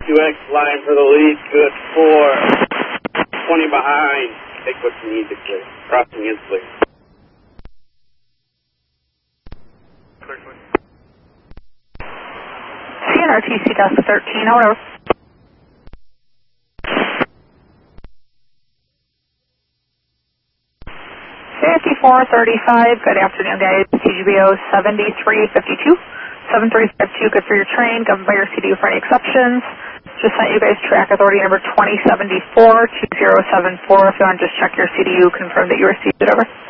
QX line for the lead, good 4. 20 behind. Take what you need to clear. Crossing is clear. CNRTC desk 13, over. 5435, good afternoon guys, TGBO 7352, 7352, good for your train, governed by your CDU for any exceptions. Just sent you guys track authority number 2074, 2074, if you want to just check your CDU, confirm that you received it, over.